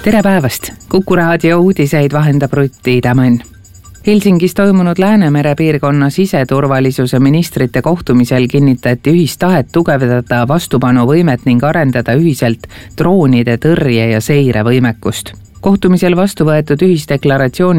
Tere päevast! Kuku raadio uudiseid vahendab Rutti Idamann. Helsingis toimunud Läänemere piirkonna siseturvalisuse ministrite kohtumisel kinnitati ühistahet tugevdada vastupanuvõimet ning arendada ühiselt droonide tõrje ja seire võimekust. Kohtumisel vastu võetud ühisdeklaratsiooni